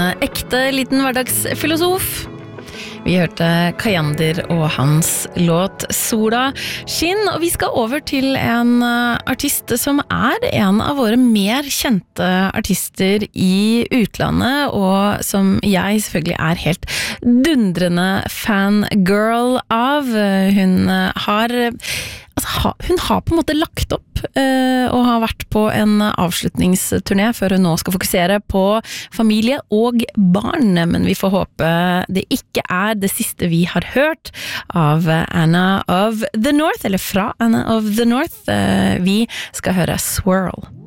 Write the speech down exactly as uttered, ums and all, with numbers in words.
ekte liten hverdagsfilosof. Vi hørte Kajander og hans låt Sola Skinn, og vi skal over til en artist som er en av våre mer kjente artister i utlandet, og som jeg selvfølgelig er helt dundrende fangirl av. Hun har... Altså, hun har på en måte lagt opp uh, og har vært på en avslutningsturné før hun nå skal fokusere på familie og barn, men vi får håpe det ikke er det siste vi har hørt av Anna of the North, eller fra Anna of the North. Uh, vi skal høre Swirl.